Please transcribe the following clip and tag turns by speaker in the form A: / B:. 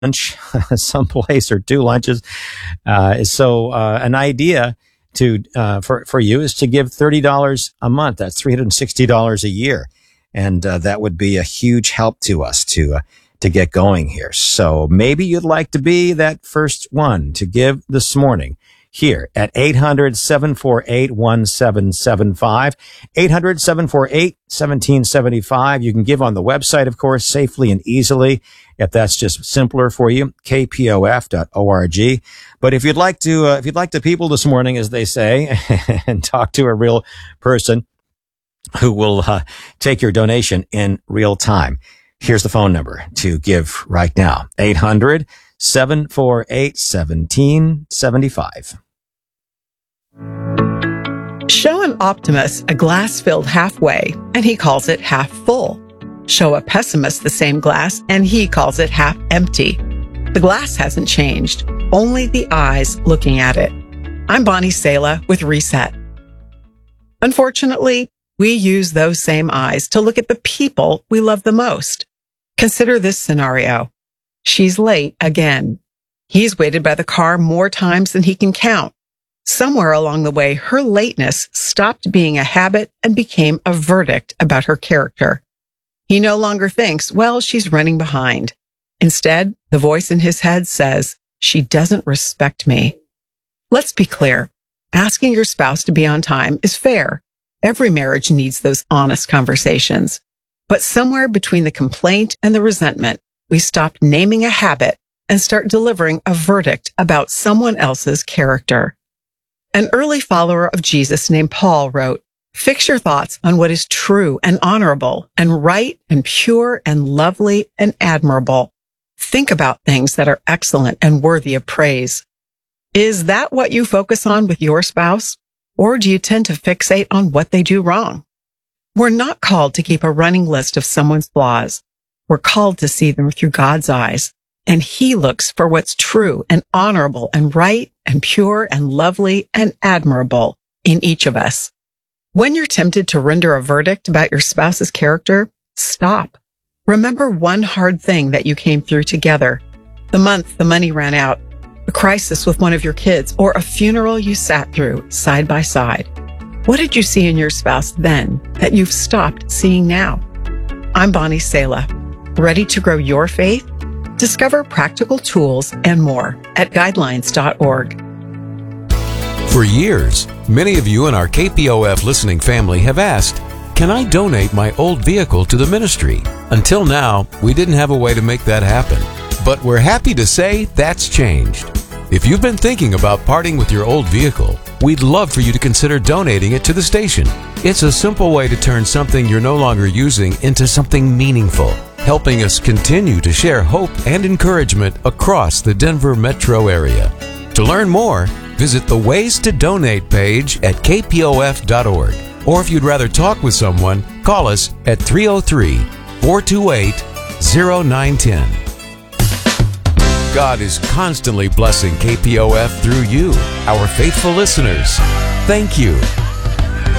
A: lunch someplace or two lunches. So an idea to for you is to give $30 a month. That's $360 a year. And that would be a huge help to us to get going here. So maybe you'd like to be that first one to give this morning here at 800-748-1775, 800-748-1775. You can give on the website, of course, safely and easily, if that's just simpler for you, kpof.org. But if you'd like to people this morning, as they say, and talk to a real person who will take your donation in real time, here's the phone number to give right now, 800-748-1775.
B: Show an optimist a glass filled halfway, and he calls it half full. Show a pessimist the same glass, and he calls it half empty. The glass hasn't changed, only the eyes looking at it. I'm Bonnie Sala with Reset. Unfortunately, we use those same eyes to look at the people we love the most. Consider this scenario. She's late again. He's waited by the car more times than he can count. Somewhere along the way, her lateness stopped being a habit and became a verdict about her character. He no longer thinks, well, she's running behind. Instead, the voice in his head says, she doesn't respect me. Let's be clear. Asking your spouse to be on time is fair. Every marriage needs those honest conversations. But somewhere between the complaint and the resentment, we stop naming a habit and start delivering a verdict about someone else's character. An early follower of Jesus named Paul wrote, "Fix your thoughts on what is true and honorable and right and pure and lovely and admirable. Think about things that are excellent and worthy of praise." Is that what you focus on with your spouse? Or do you tend to fixate on what they do wrong? We're not called to keep a running list of someone's flaws. We're called to see them through God's eyes. And he looks for what's true and honorable and right and pure and lovely and admirable in each of us. When you're tempted to render a verdict about your spouse's character, stop. Remember one hard thing that you came through together. The month the money ran out, a crisis with one of your kids, or a funeral you sat through side by side. What did you see in your spouse then that you've stopped seeing now? I'm Bonnie Sala. Ready to grow your faith? Discover practical tools and more at guidelines.org.
C: For years, many of you in our KPOF listening family have asked, can I donate my old vehicle to the ministry? Until now, we didn't have a way to make that happen. But we're happy to say that's changed. If you've been thinking about parting with your old vehicle, we'd love for you to consider donating it to the station. It's a simple way to turn something you're no longer using into something meaningful, helping us continue to share hope and encouragement across the Denver metro area. To learn more, visit the Ways to Donate page at kpof.org. Or if you'd rather talk with someone, call us at 303-428-0910. God is constantly blessing KPOF through you, our faithful listeners. Thank you.